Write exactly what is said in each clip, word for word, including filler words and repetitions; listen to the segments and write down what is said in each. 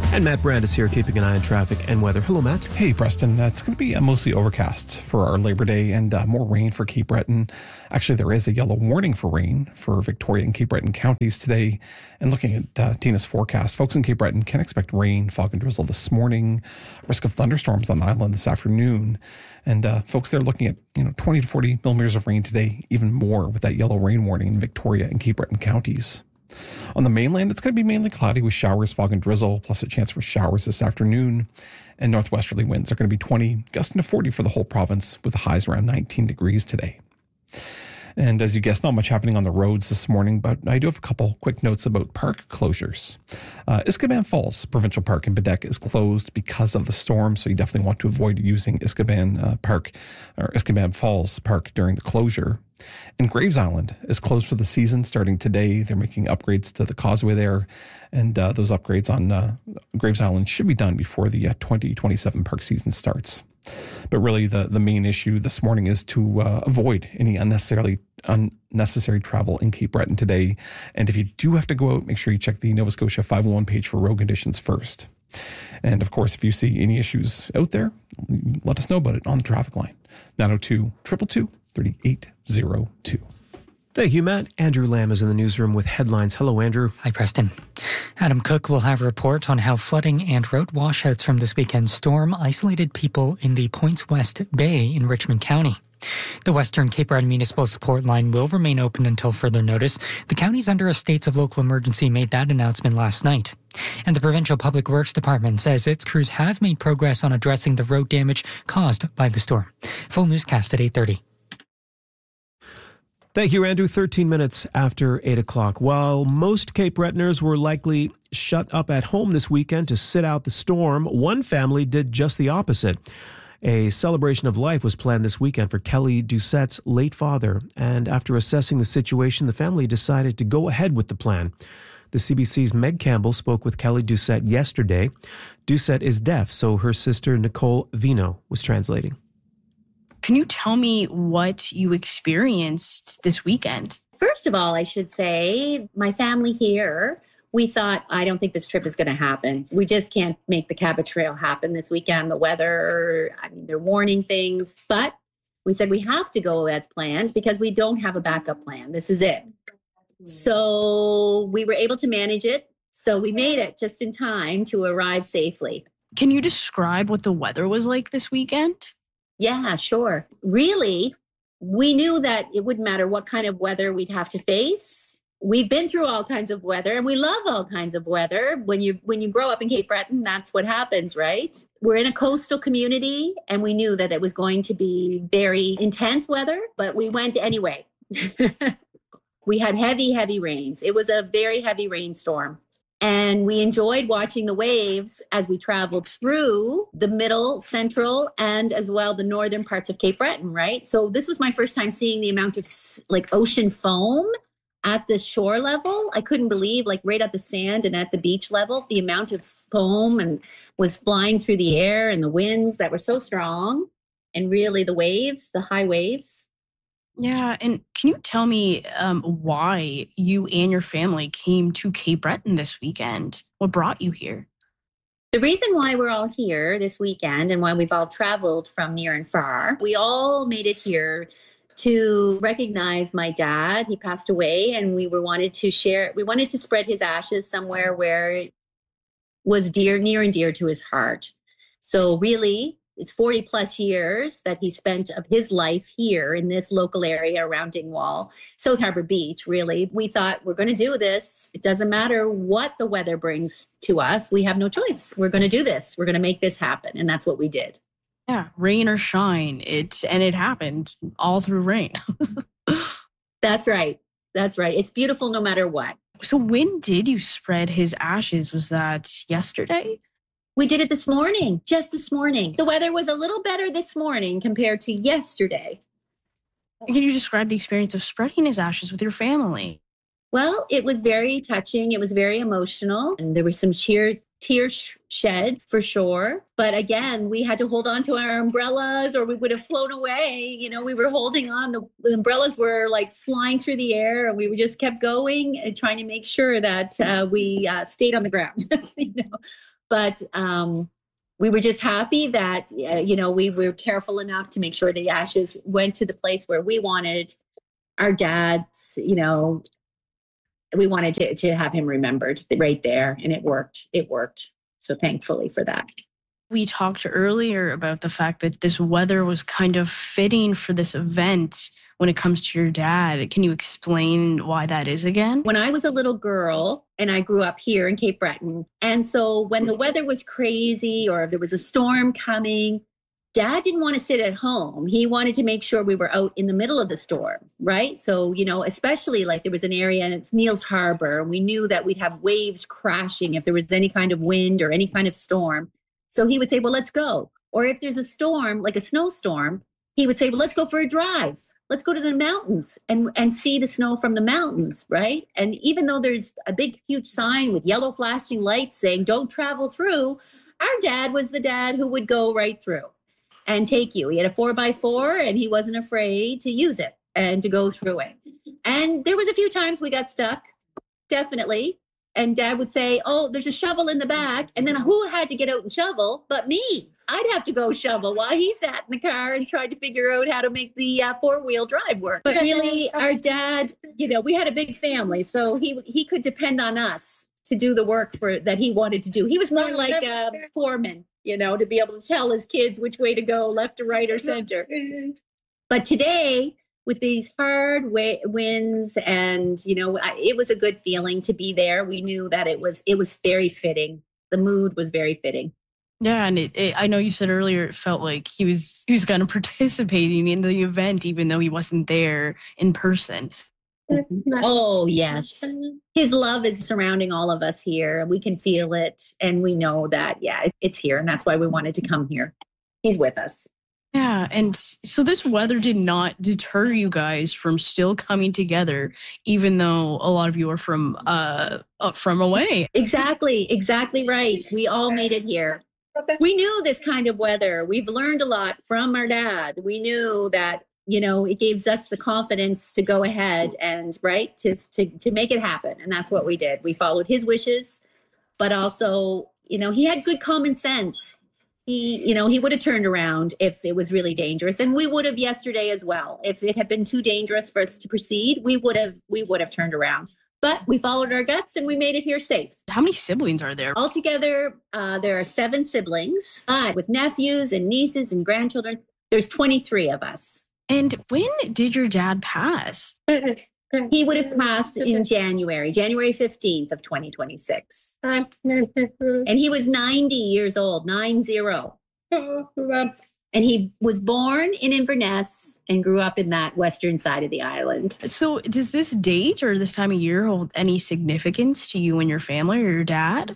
And Matt Brandis here, keeping an eye on traffic and weather. Hello, Matt. Hey, Preston. Uh, it's going to be uh, mostly overcast for our Labor Day and uh, more rain for Cape Breton. Actually, there is a yellow warning for rain for Victoria and Cape Breton counties today. And looking at uh, Tina's forecast, folks in Cape Breton can expect rain, fog, and drizzle this morning. Risk of thunderstorms on the island this afternoon. And uh, folks, they're looking at you know twenty to forty millimeters of rain today, even more with that yellow rain warning in Victoria and Cape Breton counties. On the mainland, it's going to be mainly cloudy with showers, fog, and drizzle, plus a chance for showers this afternoon. And northwesterly winds are going to be twenty, gusting to forty for the whole province, with the highs around nineteen degrees today. And as you guessed, not much happening on the roads this morning, but I do have a couple quick notes about park closures. Uh, Iskaban Falls Provincial Park in Badek is closed because of the storm, so you definitely want to avoid using Iskaban uh, Park or Iskaban Falls Park during the closure. And Graves Island is closed for the season starting today. They're making upgrades to the causeway there, and uh, those upgrades on uh, Graves Island should be done before the uh, twenty twenty-seven park season starts. But really, the, the main issue this morning is to uh, avoid any unnecessarily unnecessary travel in Cape Breton today. And if you do have to go out, make sure you check the Nova Scotia five oh one page for road conditions first. And of course, if you see any issues out there, let us know about it on the traffic line. nine oh two, two two two, three eight zero two. Thank you, Matt. Andrew Lamb is in the newsroom with headlines. Hello, Andrew. Hi, Preston. Adam Cook will have a report on how flooding and road washouts from this weekend's storm isolated people in the Points West Bay in Richmond County. The Western Cape Breton Municipal Support Line will remain open until further notice. The counties under a state of local emergency made that announcement last night. And the Provincial Public Works Department says its crews have made progress on addressing the road damage caused by the storm. Full newscast at eight thirty. Thank you, Andrew. thirteen minutes after eight o'clock. While most Cape Bretoners were likely shut up at home this weekend to sit out the storm, one family did just the opposite. A celebration of life was planned this weekend for Kelly Doucette's late father, and after assessing the situation, the family decided to go ahead with the plan. The C B C's Meg Campbell spoke with Kelly Doucette yesterday. Doucette is deaf, so her sister Nicole Vino was translating. Can you tell me what you experienced this weekend? First of all, I should say my family here, we thought, I don't think this trip is going to happen. We just can't make the Cabot Trail happen this weekend. The weather, I mean, they're warning things. But we said we have to go as planned because we don't have a backup plan. This is it. So we were able to manage it. So we made it just in time to arrive safely. Can you describe what the weather was like this weekend? Yeah, sure. Really, we knew that it wouldn't matter what kind of weather we'd have to face. We've been through all kinds of weather and we love all kinds of weather. When you when you grow up in Cape Breton, that's what happens, right? We're in a coastal community and we knew that it was going to be very intense weather, but we went anyway. We had heavy, heavy rains. It was a very heavy rainstorm. And we enjoyed watching the waves as we traveled through the middle, central, and as well the northern parts of Cape Breton, right? So this was my first time seeing the amount of like ocean foam at the shore level. I couldn't believe, like right at the sand and at the beach level, the amount of foam and was flying through the air and the winds that were so strong. And really the waves, the high waves. Yeah, and can you tell me um, why you and your family came to Cape Breton this weekend? What brought you here? The reason why we're all here this weekend and why we've all traveled from near and far, we all made it here to recognize my dad. He passed away and we were wanted to share, we wanted to spread his ashes somewhere where it was dear, near and dear to his heart. So really, it's forty plus years that he spent of his life here in this local area around Dingwall, South Harbour Beach, really. We thought we're going to do this. It doesn't matter what the weather brings to us. We have no choice. We're going to do this. We're going to make this happen. And that's what we did. Yeah, rain or shine. It, and it happened all through rain. That's right. That's right. It's beautiful no matter what. So when did you spread his ashes? Was that yesterday? We did it this morning, just this morning. The weather was a little better this morning compared to yesterday. Can you describe the experience of spreading his ashes with your family? Well, it was very touching. It was very emotional. And there were some tears, tears shed for sure. But again, we had to hold on to our umbrellas or we would have flown away. You know, we were holding on. The, the umbrellas were like flying through the air and we just kept going and trying to make sure that uh, we uh, stayed on the ground. You know? But um, we were just happy that, uh, you know, we were careful enough to make sure the ashes went to the place where we wanted our dad's, you know, we wanted to, to have him remembered right there. And it worked. It worked. So thankfully for that. We talked earlier about the fact that this weather was kind of fitting for this event when it comes to your dad. Can you explain why that is again? When I was a little girl and I grew up here in Cape Breton, and so when the weather was crazy or if there was a storm coming, Dad didn't want to sit at home. He wanted to make sure we were out in the middle of the storm, right? So, you know, especially like there was an area and it's Neils Harbor. We knew that we'd have waves crashing if there was any kind of wind or any kind of storm. So he would say, well, let's go. Or if there's a storm, like a snowstorm, he would say, well, let's go for a drive. Let's go to the mountains and, and see the snow from the mountains, right? And even though there's a big, huge sign with yellow flashing lights saying, don't travel through, our dad was the dad who would go right through and take you. He had a four by four and he wasn't afraid to use it and to go through it. And there was a few times we got stuck, definitely. And Dad would say, oh, there's a shovel in the back. And then who had to get out and shovel but me? I'd have to go shovel while he sat in the car and tried to figure out how to make the uh, four-wheel drive work. But really, our dad, you know, we had a big family, so he he could depend on us to do the work for that he wanted to do. He was more like a foreman, you know, to be able to tell his kids which way to go, left or right or center. But today, with these hard way, winds and, you know, I, it was a good feeling to be there. We knew that it was, it was very fitting. The mood was very fitting. Yeah, and it, it, I know you said earlier it felt like he was he was kind of participating in the event, even though he wasn't there in person. Oh, yes. His love is surrounding all of us here. We can feel it. And we know that, yeah, it's here. And that's why we wanted to come here. He's with us. Yeah. And so this weather did not deter you guys from still coming together, even though a lot of you are from uh up from away. Exactly. Exactly right. We all made it here. We knew this kind of weather. We've learned a lot from our dad. We knew that, you know, it gives us the confidence to go ahead and, right, to, to, to make it happen. And that's what we did. We followed his wishes, but also, you know, he had good common sense. He, you know, he would have turned around if it was really dangerous. And we would have yesterday as well. If it had been too dangerous for us to proceed, we would have, we would have turned around. But we followed our guts and we made it here safe. How many siblings are there? Altogether, uh, there are seven siblings, five with nephews and nieces and grandchildren. There's twenty-three of us. And when did your dad pass? He would have passed in January, January fifteenth of twenty twenty-six. And he was ninety years old, nine zero. And he was born in Inverness and grew up in that western side of the island. So does this date or this time of year hold any significance to you and your family or your dad?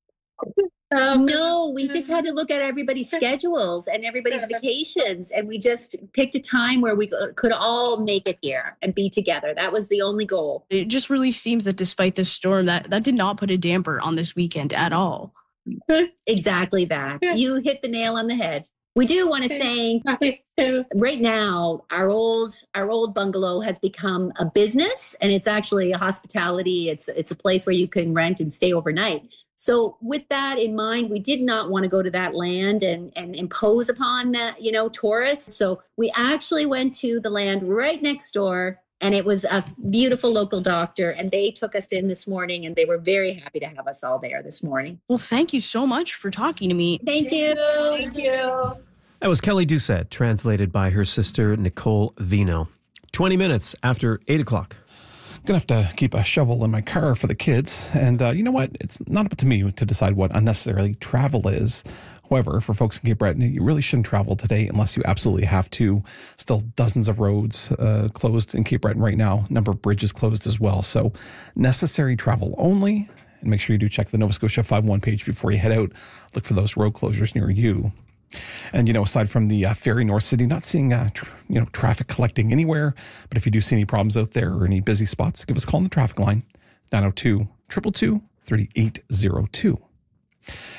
Um, no, we just had to look at everybody's schedules and everybody's vacations. And we just picked a time where we could all make it here and be together. That was the only goal. It just really seems that despite this storm, that, that did not put a damper on this weekend at all. Exactly that. You hit the nail on the head. We do want to thank, right now, our old our old bungalow has become a business, and it's actually a hospitality. It's it's a place where you can rent and stay overnight. So with that in mind, we did not want to go to that land and, and impose upon that, you know, tourists. So we actually went to the land right next door, and it was a beautiful local doctor, and they took us in this morning, and they were very happy to have us all there this morning. Well, thank you so much for talking to me. Thank you. Thank you. That was Kelly Doucette, translated by her sister, Nicole Vino. twenty minutes after eight o'clock. Going to have to keep a shovel in my car for the kids. And uh, you know what? It's not up to me to decide what unnecessarily travel is. However, for folks in Cape Breton, you really shouldn't travel today unless you absolutely have to. Still dozens of roads uh, closed in Cape Breton right now. A number of bridges closed as well. So necessary travel only. And make sure you do check the Nova Scotia five one page before you head out. Look for those road closures near you. And, you know, aside from the uh, ferry North City, not seeing, uh, tr- you know, traffic collecting anywhere. But if you do see any problems out there or any busy spots, give us a call on the traffic line, nine oh two, two two two, three eight zero two.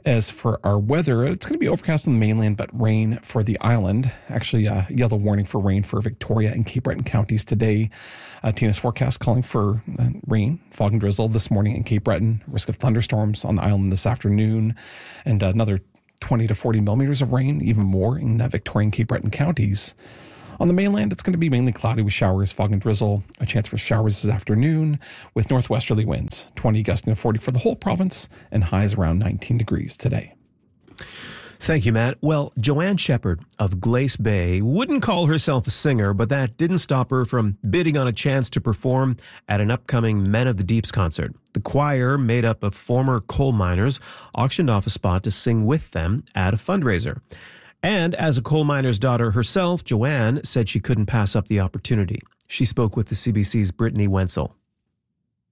As for our weather, it's going to be overcast on the mainland, but rain for the island. Actually, a yellow warning for rain for Victoria and Cape Breton counties today. Uh, Tina's forecast calling for uh, rain, fog and drizzle this morning in Cape Breton. Risk of thunderstorms on the island this afternoon. And uh, another twenty to forty millimeters of rain, even more in uh, Victoria and Cape Breton counties. On the mainland, it's going to be mainly cloudy with showers, fog and drizzle, a chance for showers this afternoon with northwesterly winds, twenty gusting to forty for the whole province, and highs around nineteen degrees today. Thank you, Matt. Well, Joanne Shepherd of Glace Bay wouldn't call herself a singer, but that didn't stop her from bidding on a chance to perform at an upcoming Men of the Deeps concert. The choir, made up of former coal miners, auctioned off a spot to sing with them at a fundraiser. And as a coal miner's daughter herself, Joanne said she couldn't pass up the opportunity. She spoke with the C B C's Brittany Wenzel.